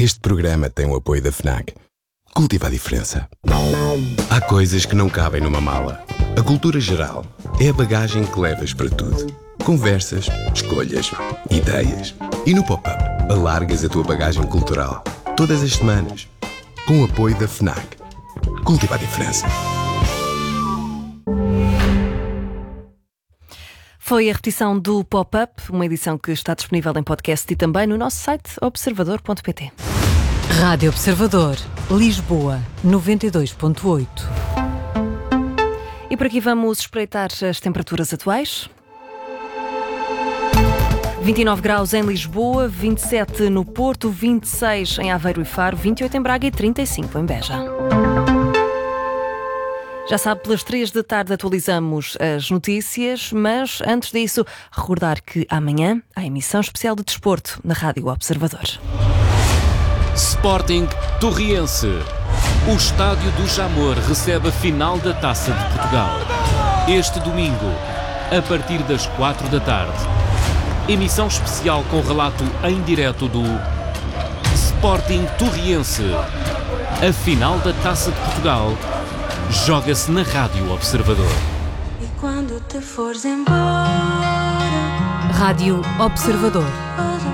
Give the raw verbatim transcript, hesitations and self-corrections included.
Este programa tem o apoio da FNAC. Cultiva a diferença. Há coisas que não cabem numa mala. A cultura geral é a bagagem que levas para tudo. Conversas, escolhas, ideias. E no Pop-Up, alargas a tua bagagem cultural. Todas as semanas. Com o apoio da FNAC. Cultiva a diferença. Foi a repetição do Pop-Up, uma edição que está disponível em podcast e também no nosso site observador ponto pt. Rádio Observador, Lisboa, noventa e dois ponto oito. E por aqui vamos espreitar as temperaturas atuais. vinte e nove graus em Lisboa, vinte e sete no Porto, vinte e seis em Aveiro e Faro, vinte e oito em Braga e trinta e cinco em Beja. Já sabe, pelas três da tarde atualizamos as notícias, mas antes disso, recordar que amanhã há emissão especial de desporto na Rádio Observador. Sporting Torriense. O estádio do Jamor recebe a final da Taça de Portugal. Este domingo, a partir das quatro da tarde. Emissão especial com relato em direto do Sporting Torriense. A final da Taça de Portugal joga-se na Rádio Observador. E quando te fores embora, Rádio Observador.